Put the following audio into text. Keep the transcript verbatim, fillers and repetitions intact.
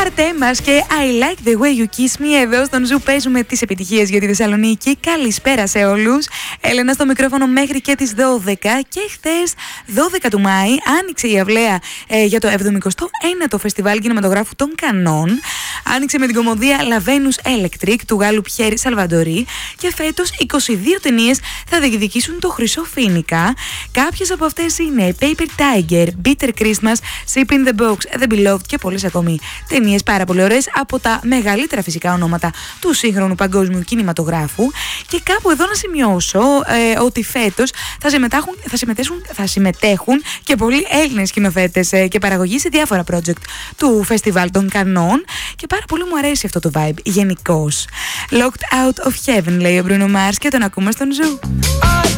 Πάρτε μας και I like the way you kiss me. Εδώ στον Ζου παίζουμε τις επιτυχίες για τη Θεσσαλονίκη. Καλησπέρα σε όλους. Έλενα στο μικρόφωνο μέχρι και τις δώδεκα. Και χθες, δώδεκα του Μάη, άνοιξε η αυλαία ε, για το εβδομηκοστό ένατο Φεστιβάλ Κινηματογράφου των Κανών. Άνοιξε με την κομμωδία Lavenus Electric του Γάλλου Πιέρ Σαλβαντορί. Και φέτος είκοσι δύο ταινίες θα διεκδικήσουν το Χρυσό Φοίνικα. Κάποιες από αυτές είναι Paper Tiger, Bitter Christmas, Ship in the Box, The Beloved και πολλές ακόμη ταινίες πάρα πολύ ωραίες από τα μεγαλύτερα φυσικά ονόματα του σύγχρονου παγκόσμιου κινηματογράφου. Και κάπου εδώ να σημειώσω ε, ότι φέτος θα συμμετέχουν, θα, συμμετέχουν, θα συμμετέχουν και πολλοί Έλληνες σκηνοθέτες ε, και παραγωγοί σε διάφορα project του Φεστιβάλ των Κανών και πάρα πολύ μου αρέσει αυτό το vibe γενικώς. Locked out of heaven, λέει ο Bruno Mars, και τον ακούμε στον Ζου.